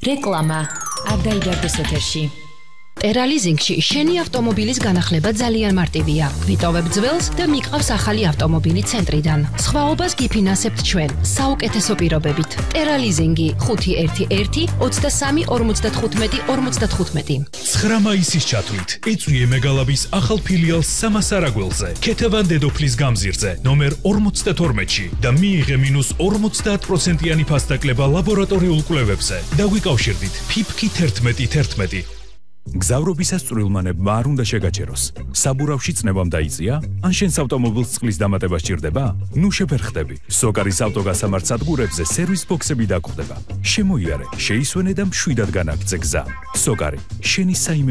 რეკლამა არ დაიჯერდეს ეთერში. ტერალიზინგში შენი ავტომობილის განახლება ძალიან მარტივია. ვიტოვებ ძველს და მიყავს ახალი ავტომობილი ცენტრიდან. სხვაობას გიფინანსებთ ჩვენ, საუკეთესო პირობებით. ტერალიზინგი 511 23 55 55. 9 მაისის ჩათვლით ეწვიე მეგალაბის ახალ ფილიალს სამასარაგველზე, ქეთევან დედოფლის გამზირზე, ნომერ 52-ში და მიიღე -50%-იანი ფასდაკლება ლაბორატორიულ კვლევებზე. დაგვიკავშირდით ფიფკი 1111. გზავრობისას წვრილმანებმა არ უნდა შეგაჩეროს. საბურავში წნევამ დაიწია? ან შენს ავტომობილს წყლის დამატება სჭირდება? ნუ შეფერხდები. სოკარის ავტოგასამართ სადგურებზე სერვის ბოქსები დაგხვდება. შემოიარე, შეისვენე და მშვიდად განაგრძე გზა. სოკარი, შენი საიმე